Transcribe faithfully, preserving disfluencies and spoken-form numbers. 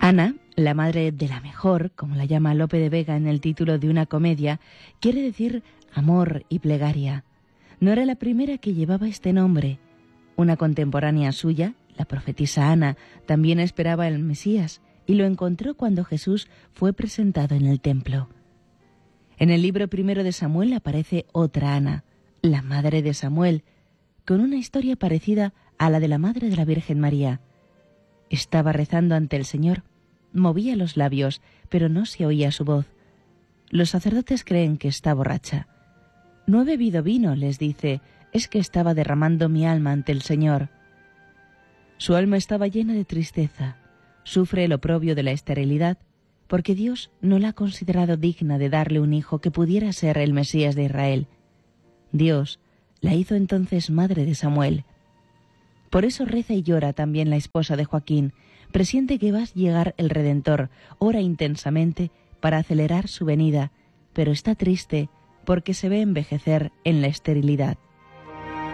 Ana, la madre de la mejor, como la llama Lope de Vega en el título de una comedia, quiere decir amor y plegaria. No era la primera que llevaba este nombre. Una contemporánea suya, la profetisa Ana, también esperaba el Mesías y lo encontró cuando Jesús fue presentado en el templo. En el libro primero de Samuel aparece otra Ana, la madre de Samuel, con una historia parecida a la de la madre de la Virgen María. Estaba rezando ante el Señor, movía los labios, pero no se oía su voz. Los sacerdotes creen que está borracha. No he bebido vino, les dice, es que estaba derramando mi alma ante el Señor. Su alma estaba llena de tristeza, sufre el oprobio de la esterilidad, porque Dios no la ha considerado digna de darle un hijo que pudiera ser el Mesías de Israel. Dios la hizo entonces madre de Samuel. Por eso reza y llora también la esposa de Joaquín, presiente que va a llegar el Redentor, ora intensamente para acelerar su venida, pero está triste porque se ve envejecer en la esterilidad.